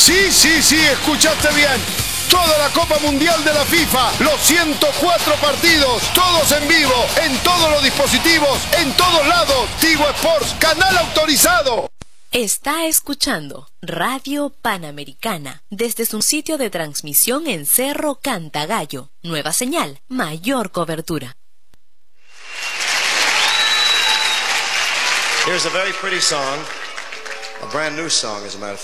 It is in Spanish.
Sí, escuchaste bien. Toda la Copa Mundial de la FIFA, los 104 partidos, todos en vivo, en todos los dispositivos, en todos lados. Tigo Sports, canal autorizado. Está escuchando Radio Panamericana desde su sitio de transmisión en Cerro Cantagallo. Nueva señal, mayor cobertura. Here's a very pretty song, a brand new song as a matter of fact.